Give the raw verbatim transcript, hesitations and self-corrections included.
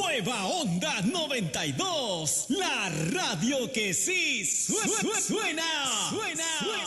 Nueva Onda noventa y dos, la radio que sí suena, suena, suena.